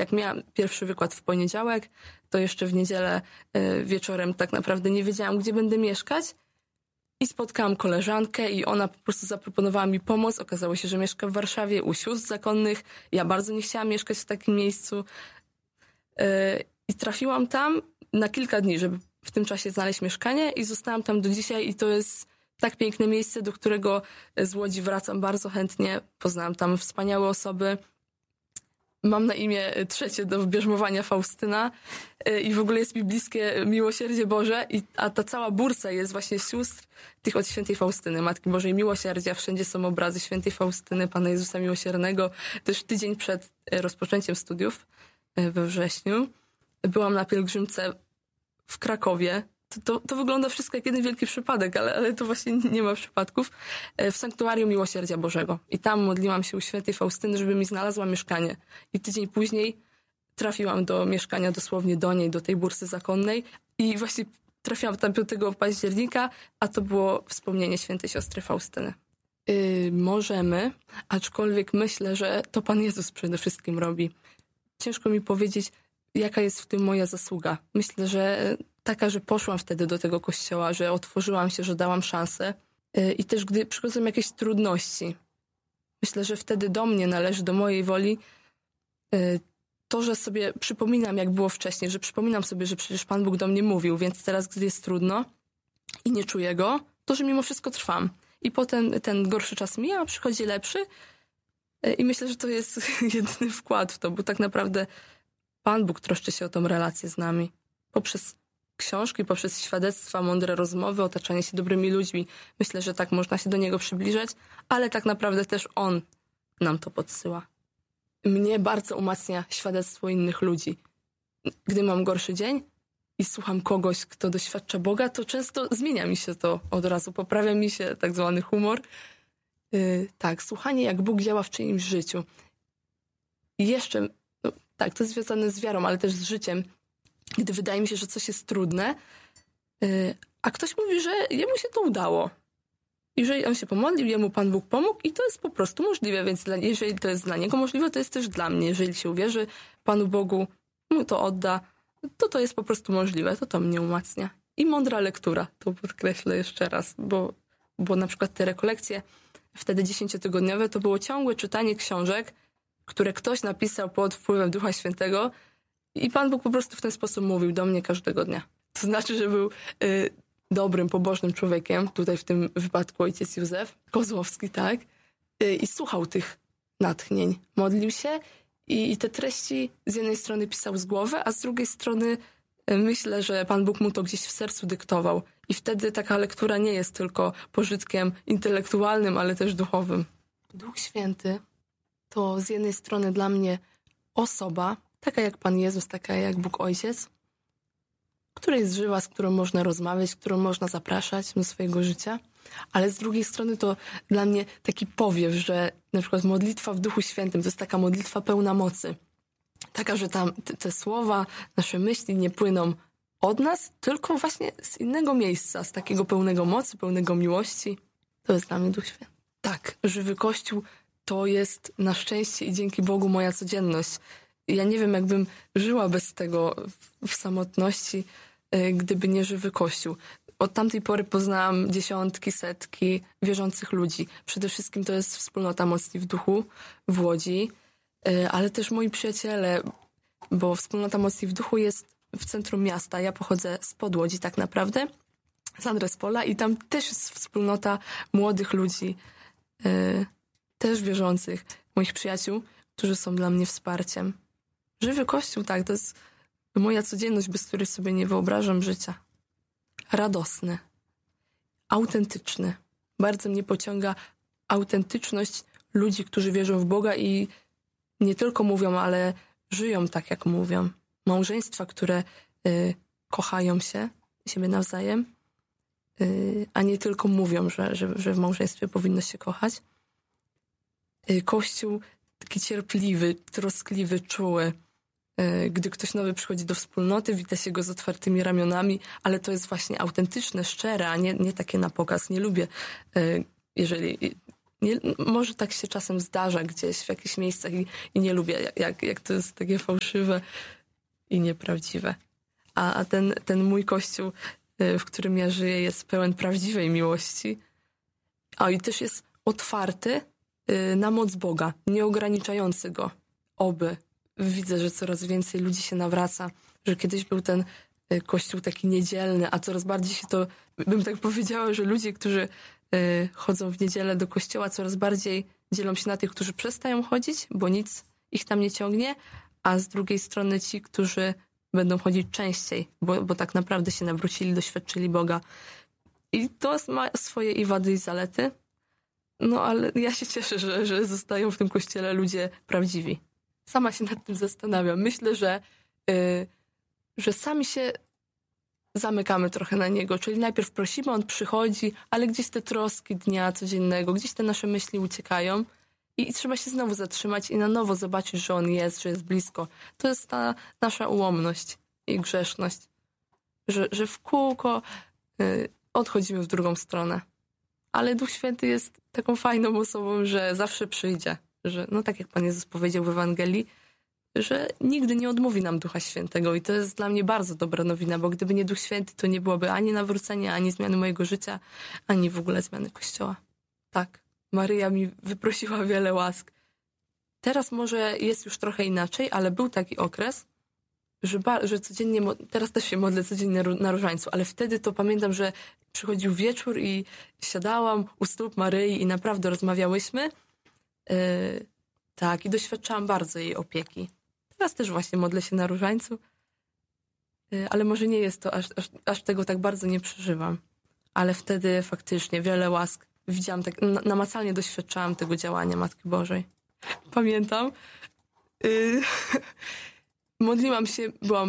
Jak miałam pierwszy wykład w poniedziałek, to jeszcze w niedzielę wieczorem tak naprawdę nie wiedziałam, gdzie będę mieszkać. I spotkałam koleżankę i ona po prostu zaproponowała mi pomoc. Okazało się, że mieszka w Warszawie u sióstr zakonnych. Ja bardzo nie chciałam mieszkać w takim miejscu. I trafiłam tam na kilka dni, żeby w tym czasie znaleźć mieszkanie i zostałam tam do dzisiaj i to jest tak piękne miejsce, do którego z Łodzi wracam bardzo chętnie. Poznałam tam wspaniałe osoby. Mam na imię trzecie do wybierzmowania Faustyna i w ogóle jest mi bliskie Miłosierdzie Boże, a ta cała bursa jest właśnie sióstr tych od świętej Faustyny, Matki Bożej Miłosierdzia. Wszędzie są obrazy świętej Faustyny, Pana Jezusa Miłosiernego. Też tydzień przed rozpoczęciem studiów we wrześniu byłam na pielgrzymce w Krakowie. To wygląda wszystko jak jeden wielki przypadek, ale to właśnie nie ma przypadków. W Sanktuarium Miłosierdzia Bożego. I tam modliłam się u świętej Faustyny, żeby mi znalazła mieszkanie. I tydzień później trafiłam do mieszkania dosłownie do niej, do tej bursy zakonnej. I właśnie trafiłam tam 5 października, a to było wspomnienie świętej siostry Faustyny. Możemy, aczkolwiek myślę, że to Pan Jezus przede wszystkim robi. Ciężko mi powiedzieć, jaka jest w tym moja zasługa. Myślę, że taka, że poszłam wtedy do tego kościoła, że otworzyłam się, że dałam szansę. I też gdy przychodzą jakieś trudności, myślę, że wtedy do mnie należy, do mojej woli to, że sobie przypominam, jak było wcześniej, że przypominam sobie, że przecież Pan Bóg do mnie mówił, więc teraz, gdy jest trudno i nie czuję go, to, że mimo wszystko trwam. I potem ten gorszy czas mija, a przychodzi lepszy. I myślę, że to jest jedyny wkład w to, bo tak naprawdę Pan Bóg troszczy się o tą relację z nami. Poprzez książki, poprzez świadectwa, mądre rozmowy, otaczanie się dobrymi ludźmi. Myślę, że tak można się do Niego przybliżać, ale tak naprawdę też On nam to podsyła. Mnie bardzo umacnia świadectwo innych ludzi. Gdy mam gorszy dzień i słucham kogoś, kto doświadcza Boga, to często zmienia mi się to od razu, poprawia mi się tak zwany humor. Tak, słuchanie, jak Bóg działa w czyimś życiu. I jeszcze, tak, to jest związane z wiarą, ale też z życiem. Gdy wydaje mi się, że coś jest trudne, a ktoś mówi, że jemu się to udało. Jeżeli on się pomodlił, jemu Pan Bóg pomógł i to jest po prostu możliwe, więc jeżeli to jest dla niego możliwe, to jest też dla mnie. Jeżeli się uwierzy Panu Bogu, mu to odda, to jest po prostu możliwe. To mnie umacnia. I mądra lektura, to podkreślę jeszcze raz, bo na przykład te rekolekcje wtedy 10-tygodniowe to było ciągłe czytanie książek, które ktoś napisał pod wpływem Ducha Świętego i Pan Bóg po prostu w ten sposób mówił do mnie każdego dnia. To znaczy, że był dobrym, pobożnym człowiekiem, tutaj w tym wypadku ojciec Józef Kozłowski, tak? I słuchał tych natchnień, modlił się i te treści z jednej strony pisał z głowy, a z drugiej strony myślę, że Pan Bóg mu to gdzieś w sercu dyktował. I wtedy taka lektura nie jest tylko pożytkiem intelektualnym, ale też duchowym. Duch Święty to z jednej strony dla mnie osoba, taka jak Pan Jezus, taka jak Bóg Ojciec, która jest żywa, z którą można rozmawiać, którą można zapraszać do swojego życia, ale z drugiej strony to dla mnie taki powiew, że na przykład modlitwa w Duchu Świętym to jest taka modlitwa pełna mocy. Taka, że tam te słowa, nasze myśli nie płyną od nas, tylko właśnie z innego miejsca, z takiego pełnego mocy, pełnego miłości. To jest dla mnie Duch Święty. Tak, żywy Kościół to jest na szczęście i dzięki Bogu moja codzienność. Ja nie wiem, jakbym żyła bez tego w samotności, gdyby nie żywy Kościół. Od tamtej pory poznałam dziesiątki, setki wierzących ludzi. Przede wszystkim to jest wspólnota Mocni w Duchu w Łodzi, ale też moi przyjaciele, bo wspólnota Mocni w Duchu jest w centrum miasta. Ja pochodzę spod Łodzi tak naprawdę, z Andrespola i tam też jest wspólnota młodych ludzi, też wierzących, moich przyjaciół, którzy są dla mnie wsparciem. Żywy Kościół, tak, to jest moja codzienność, bez której sobie nie wyobrażam życia. Radosny, autentyczny. Bardzo mnie pociąga autentyczność ludzi, którzy wierzą w Boga i nie tylko mówią, ale żyją tak, jak mówią. Małżeństwa, które kochają się, siebie nawzajem, a nie tylko mówią, że w małżeństwie powinno się kochać. Kościół taki cierpliwy, troskliwy, czuły. Gdy ktoś nowy przychodzi do wspólnoty, wita się go z otwartymi ramionami, ale to jest właśnie autentyczne, szczere, a nie takie na pokaz. Nie lubię, jeżeli może tak się czasem zdarza gdzieś w jakichś miejscach i nie lubię, jak to jest takie fałszywe i nieprawdziwe. A ten mój kościół, w którym ja żyję, jest pełen prawdziwej miłości. I też jest otwarty na moc Boga, nieograniczający go. Oby. Widzę, że coraz więcej ludzi się nawraca, że kiedyś był ten kościół taki niedzielny, a coraz bardziej się to, bym tak powiedziała, że ludzie, którzy chodzą w niedzielę do kościoła, coraz bardziej dzielą się na tych, którzy przestają chodzić, bo nic ich tam nie ciągnie, a z drugiej strony ci, którzy będą chodzić częściej, bo tak naprawdę się nawrócili, doświadczyli Boga. I to ma swoje i wady, i zalety. No ale ja się cieszę, że zostają w tym kościele ludzie prawdziwi. Sama się nad tym zastanawiam. Myślę, że sami się zamykamy trochę na niego, czyli najpierw prosimy, on przychodzi, ale gdzieś te troski dnia codziennego, gdzieś te nasze myśli uciekają i trzeba się znowu zatrzymać i na nowo zobaczyć, że on jest, że jest blisko. To jest ta nasza ułomność i grzeszność, że w kółko odchodzimy w drugą stronę. Ale Duch Święty jest taką fajną osobą, że zawsze przyjdzie. Że, no tak jak Pan Jezus powiedział w Ewangelii, że nigdy nie odmówi nam Ducha Świętego. I to jest dla mnie bardzo dobra nowina, bo gdyby nie Duch Święty, to nie byłoby ani nawrócenia, ani zmiany mojego życia, ani w ogóle zmiany Kościoła. Tak, Maryja mi wyprosiła wiele łask. Teraz może jest już trochę inaczej, ale był taki okres, że codziennie, teraz też się modlę codziennie na różańcu, ale wtedy to pamiętam, że przychodził wieczór i siadałam u stóp Maryi i naprawdę rozmawiałyśmy. Tak, i doświadczałam bardzo jej opieki. Teraz też właśnie modlę się na różańcu, ale może nie jest to, aż tego tak bardzo nie przeżywam. Ale wtedy faktycznie wiele łask widziałam, tak namacalnie doświadczałam tego działania Matki Bożej. Pamiętam, modliłam się, byłam